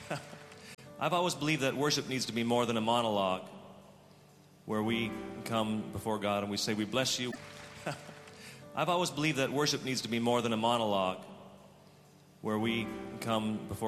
I've always believed that worship needs to be more than a monologue, where we come before God and we say, we bless you. I've always believed that worship needs to be more than a monologue, where we come before